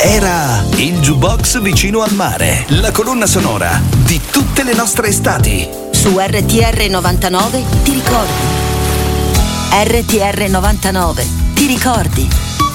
Era il Jukebox vicino al mare, la colonna sonora di tutte le nostre estati. Su RTR 99 ti ricordi? RTR 99 ti ricordi?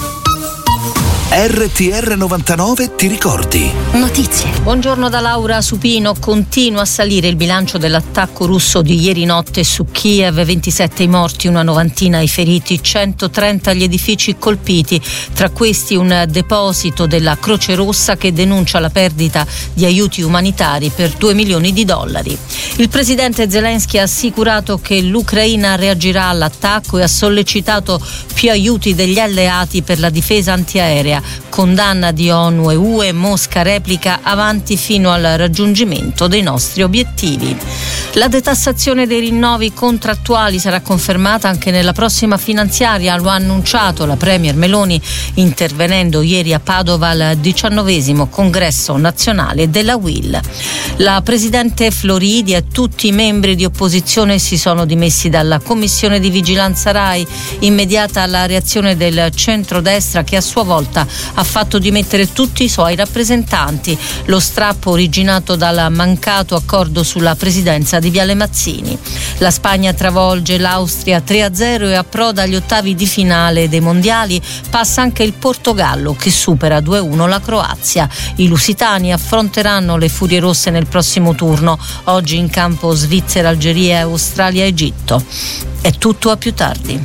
RTR 99 ti ricordi? Notizie. Buongiorno da Laura Supino. Continua a salire il bilancio dell'attacco russo di ieri notte su Kiev. 27 i morti, una novantina i feriti, 130 gli edifici colpiti, tra questi un deposito della Croce Rossa che denuncia la perdita di aiuti umanitari per $2 milioni. Il presidente Zelensky ha assicurato che l'Ucraina reagirà all'attacco e ha sollecitato più aiuti degli alleati per la difesa antiaerea. Condanna di ONU e UE, Mosca replica avanti fino al raggiungimento dei nostri obiettivi. La detassazione dei rinnovi contrattuali sarà confermata anche nella prossima finanziaria, lo ha annunciato la Premier Meloni intervenendo ieri a Padova al 19° congresso nazionale della UIL. La presidente Floridi e tutti i membri di opposizione si sono dimessi dalla commissione di vigilanza RAI, immediata la reazione del centrodestra che a sua volta ha fatto dimettere tutti i suoi rappresentanti, lo strappo originato dal mancato accordo sulla presidenza di Viale Mazzini. La Spagna travolge l'Austria 3-0 e approda agli ottavi di finale dei mondiali, passa anche il Portogallo che supera 2-1 la Croazia. I lusitani affronteranno le Furie Rosse nel prossimo turno, oggi in campo Svizzera, Algeria, Australia, Egitto. È tutto, a più tardi.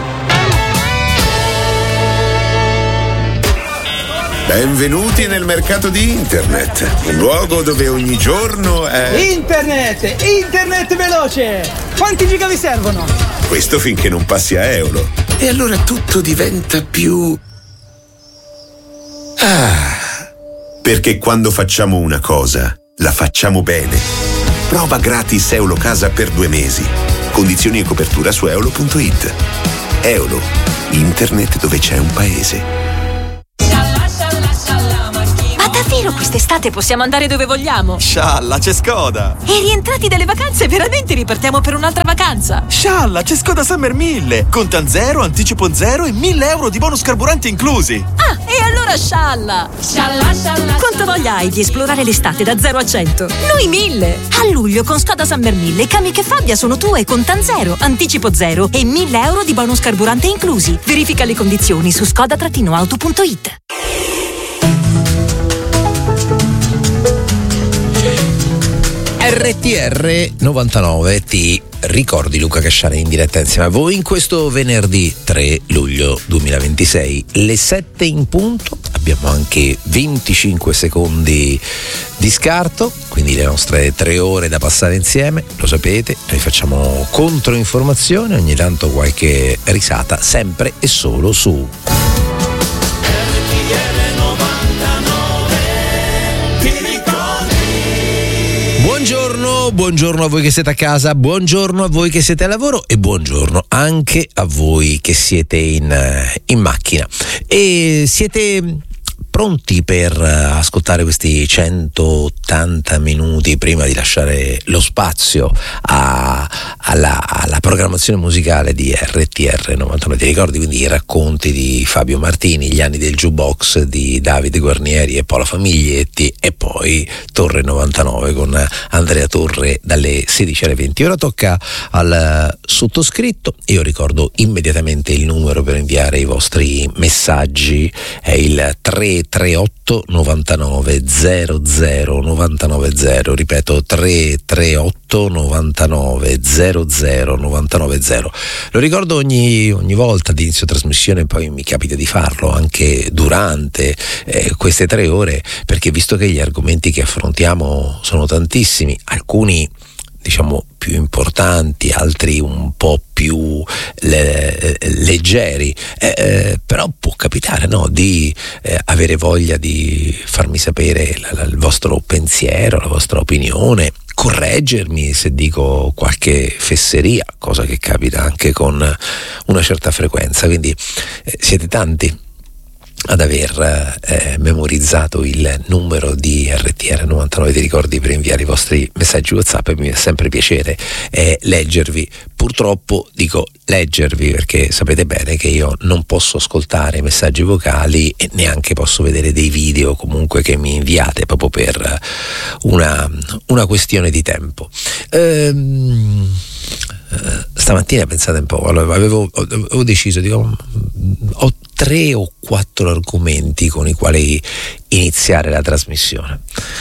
Benvenuti nel mercato di internet, un luogo dove ogni giorno è... Internet veloce! Quanti giga vi servono? Questo finché non passi a euro. E allora tutto diventa più... Perché quando facciamo una cosa, la facciamo bene. Prova gratis Eulocasa per 2 mesi. Condizioni e copertura su eolo.it. Eolo, internet dove c'è un paese. Davvero quest'estate possiamo andare dove vogliamo? Scialla, c'è Skoda! E rientrati dalle vacanze veramente ripartiamo per un'altra vacanza? Scialla, c'è Skoda Summer 1000! Contan 0, anticipo 0 e 1.000 euro di bonus carburanti inclusi! Ah, e allora scialla! Scialla! Quanta voglia hai di esplorare l'estate da 0 a 100? Noi 1000! A luglio con Skoda Summer 1000 i Kamiq e Fabia sono tue, contan 0, anticipo 0 e 1.000 euro di bonus carburante inclusi. Verifica le condizioni su skoda-auto.it. RTR 99 ti ricordi, Luca Casciani in diretta insieme a voi in questo venerdì 3 luglio 2026, le 7 in punto. Abbiamo anche 25 secondi di scarto, quindi le nostre 3 ore da passare insieme, lo sapete, noi facciamo controinformazione, ogni tanto qualche risata, sempre e solo su Buongiorno a voi che siete a casa, buongiorno a voi che siete a lavoro e buongiorno anche a voi che siete in macchina. E siete pronti per ascoltare questi 180 minuti prima di lasciare lo spazio alla programmazione musicale di RTR 99? Ti ricordi quindi i racconti di Fabio Martini, gli anni del jukebox di Davide Guarnieri e Paola Famiglietti, e poi Torre 99 con Andrea Torre dalle 16 alle 20. Ora tocca al sottoscritto. Io ricordo immediatamente il numero per inviare i vostri messaggi, è il 338 99 00 990, ripeto 338 99 00 990. Lo ricordo ogni volta di inizio trasmissione, poi mi capita di farlo anche durante queste 3 ore, perché visto che gli argomenti che affrontiamo sono tantissimi, alcuni diciamo più importanti, altri un po' più leggeri, però può capitare, no, di avere voglia di farmi sapere il vostro pensiero, la vostra opinione, correggermi se dico qualche fesseria, cosa che capita anche con una certa frequenza, quindi siete tanti ad aver memorizzato il numero di RTR 99 Ti ricordi per inviare i vostri messaggi WhatsApp, e mi fa sempre piacere leggervi. Purtroppo dico leggervi perché sapete bene che io non posso ascoltare messaggi vocali e neanche posso vedere dei video comunque che mi inviate, proprio per una questione di tempo. Stamattina, pensate un po', allora, avevo deciso, ho 3 o 4 argomenti con i quali iniziare la trasmissione,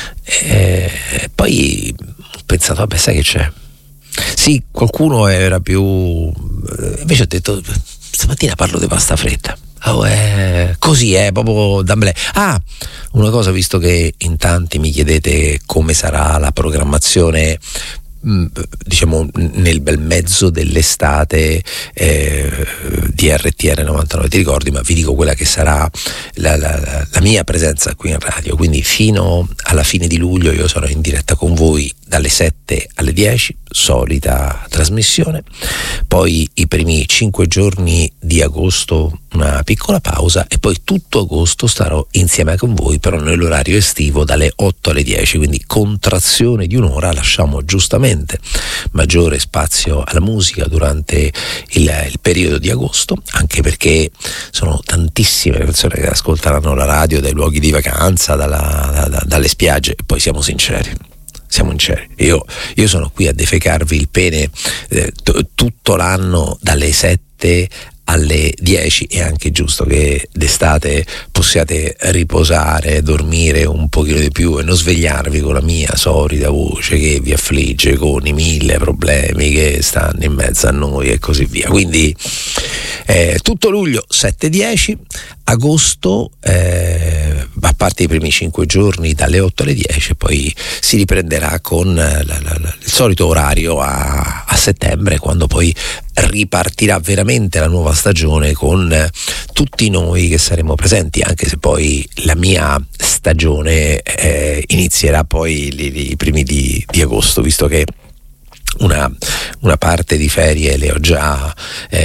poi ho pensato, vabbè, sai che c'è? Sì, qualcuno era più, invece ho detto stamattina parlo di pasta fredda. Così proprio d'amblè. Una cosa, visto che in tanti mi chiedete come sarà la programmazione, diciamo nel bel mezzo dell'estate di RTR 99 Ti ricordi, ma vi dico quella che sarà la mia presenza qui in radio. Quindi fino alla fine di luglio io sarò in diretta con voi dalle 7 alle 10, solita trasmissione. Poi i primi 5 giorni di agosto una piccola pausa, e poi tutto agosto starò insieme con voi, però nell'orario estivo dalle 8 alle 10, quindi contrazione di un'ora. Lasciamo giustamente maggiore spazio alla musica durante il periodo di agosto, anche perché sono tantissime le persone che ascolteranno la radio dai luoghi di vacanza, dalle spiagge. E poi siamo sinceri, io sono qui a defecarvi il pene tutto l'anno dalle 7 alle 10, è anche giusto che d'estate possiate riposare, dormire un pochino di più e non svegliarvi con la mia solita voce che vi affligge con i 1000 problemi che stanno in mezzo a noi e così via. Quindi tutto luglio 7-10, agosto a parte i primi 5 giorni dalle 8 alle 10, poi si riprenderà con il solito orario a settembre, quando poi ripartirà veramente la nuova stagione con tutti noi che saremo presenti, anche se poi la mia stagione inizierà poi i primi di agosto, visto che una parte di ferie le ho già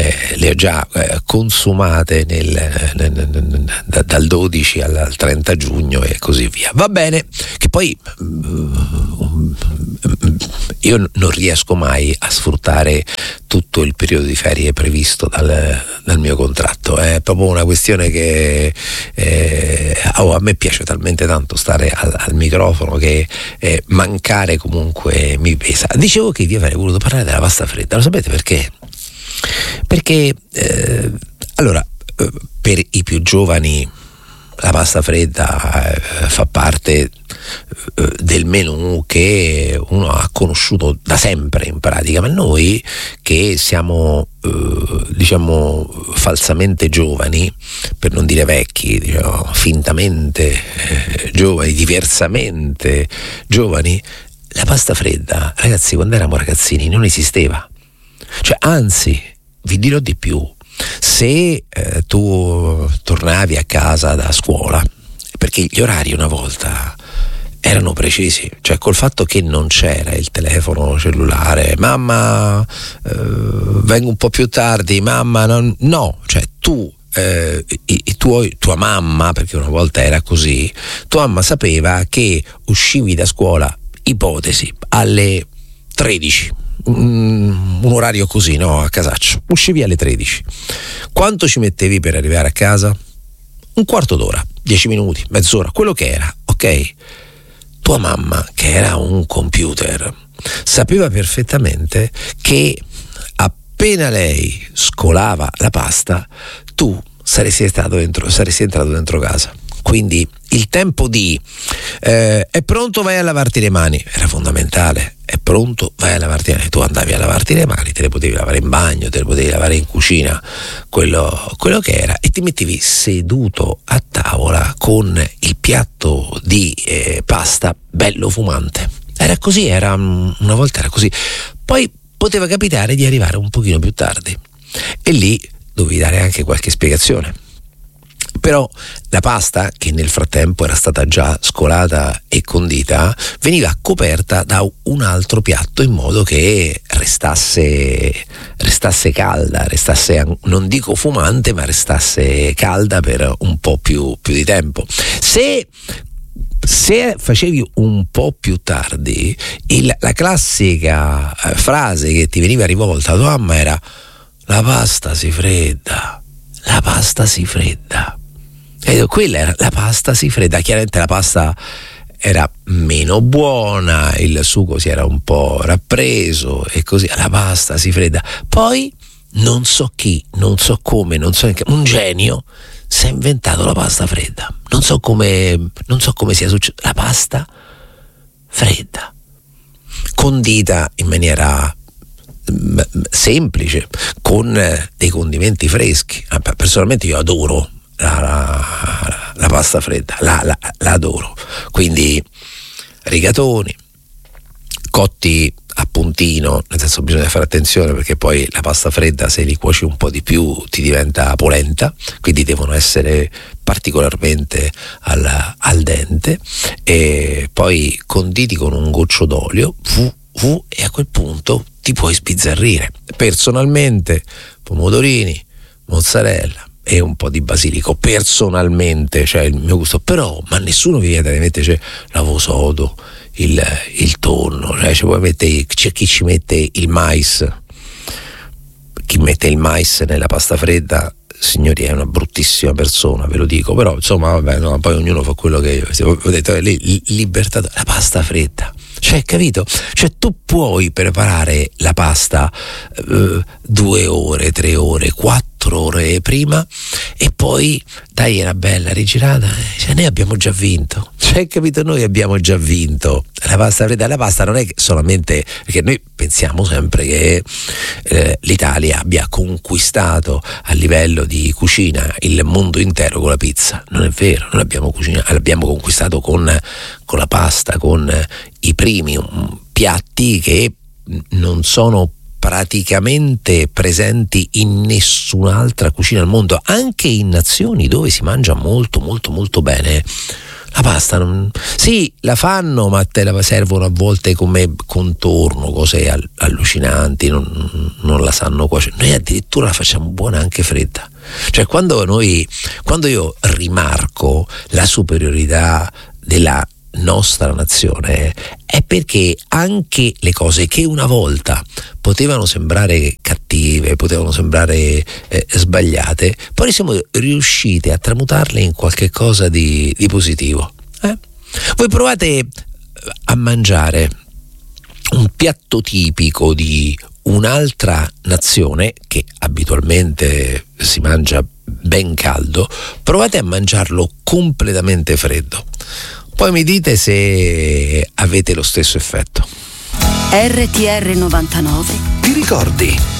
consumate dal 12 al 30 giugno e così via. Va bene, che poi io non riesco mai a sfruttare tutto il periodo di ferie previsto dal mio contratto. È proprio una questione che a me piace talmente tanto stare al microfono che mancare comunque mi pesa. Dicevo che vi avrei voluto parlare della pasta fredda, lo sapete perché? Perché allora, per i più giovani la pasta fredda fa parte del menù che uno ha conosciuto da sempre in pratica, ma noi che siamo diciamo falsamente giovani, per non dire vecchi, diciamo, fintamente giovani, diversamente giovani, la pasta fredda, ragazzi, quando eravamo ragazzini non esisteva. Cioè, anzi, vi dirò di più, se tu tornavi a casa da scuola, perché gli orari una volta erano precisi, cioè col fatto che non c'era il telefono cellulare, mamma vengo un po' più tardi, mamma no, cioè tu tua mamma, perché una volta era così, tua mamma sapeva che uscivi da scuola, ipotesi, alle 13, un orario così, no, a casaccio, uscivi alle 13, quanto ci mettevi per arrivare a casa? Un quarto d'ora, 10 minuti, mezz'ora, quello che era, ok? Tua mamma, che era un computer, sapeva perfettamente che appena lei scolava la pasta, tu saresti entrato dentro casa. Quindi il tempo di è pronto, vai a lavarti le mani era fondamentale. È pronto, vai a lavarti le mani. Tu andavi a lavarti le mani, te le potevi lavare in bagno, te le potevi lavare in cucina, quello che era, e ti mettevi seduto a tavola con il piatto di pasta bello fumante. Era così, una volta era così. Poi poteva capitare di arrivare un pochino più tardi e lì dovevi dare anche qualche spiegazione. Però la pasta, che nel frattempo era stata già scolata e condita, veniva coperta da un altro piatto in modo che restasse calda, restasse, non dico fumante, ma restasse calda per un po' più di tempo. Se facevi un po' più tardi, la classica frase che ti veniva rivolta da tua mamma era: la pasta si fredda, la pasta si fredda. E quella era la pasta si fredda. Chiaramente la pasta era meno buona, il sugo si era un po' rappreso e così, la pasta si fredda. Poi non so chi, non so come, non so un genio si è inventato la pasta fredda. Non so come sia successo. La pasta fredda, condita in maniera semplice, con dei condimenti freschi. Personalmente io adoro la pasta fredda, la adoro. Quindi rigatoni cotti a puntino, nel senso bisogna fare attenzione perché poi la pasta fredda, se li cuoci un po' di più, ti diventa polenta, quindi devono essere particolarmente al dente, e poi conditi con un goccio d'olio e a quel punto ti puoi sbizzarrire. Personalmente pomodorini, mozzarella e un po' di basilico, personalmente, cioè il mio gusto. Però ma nessuno vi vieta di mettere l'avosodo, il tonno, c'è chi ci mette il mais. Chi mette il mais nella pasta fredda, signori, è una bruttissima persona, ve lo dico. Però insomma, vabbè, no, poi ognuno fa quello che ho detto, libertà. La pasta fredda, cioè, capito? Cioè, tu puoi preparare la pasta 2 ore, 3 ore, 4 ore prima e poi dai una bella rigirata, cioè noi abbiamo già vinto, cioè, capito? Noi abbiamo già vinto. La pasta fredda, la pasta non è solamente perché noi pensiamo sempre che l'Italia abbia conquistato a livello di cucina il mondo intero con la pizza. Non è vero, noi l'abbiamo conquistato con la pasta, con i primi piatti che non sono praticamente presenti in nessun'altra cucina al mondo, anche in nazioni dove si mangia molto molto molto bene. La pasta sì, la fanno, ma te la servono a volte come contorno, cose allucinanti, non la sanno cuocere. Noi addirittura la facciamo buona anche fredda. Cioè, quando io rimarco la superiorità della nostra nazione, è perché anche le cose che una volta potevano sembrare cattive, potevano sembrare sbagliate, poi siamo riusciti a tramutarle in qualche cosa di positivo. Voi provate a mangiare un piatto tipico di un'altra nazione che abitualmente si mangia ben caldo, provate a mangiarlo completamente freddo. Poi mi dite se avete lo stesso effetto. RTR 99. Ti ricordi?